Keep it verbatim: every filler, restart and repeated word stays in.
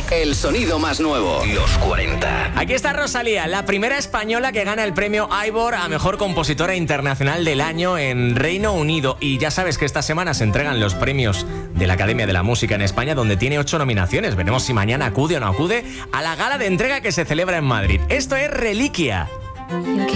El sonido más nuevo. Los cuarenta. Aquí está Rosalía, la primera española que gana el premio Ivor a Mejor Compositora Internacional del Año en Reino Unido. Y ya sabes que esta semana se entregan los premios de la Academia de la Música en España, donde tiene ocho nominaciones. Veremos si mañana acude o no acude a la gala de entrega que se celebra en Madrid. Esto es Reliquia.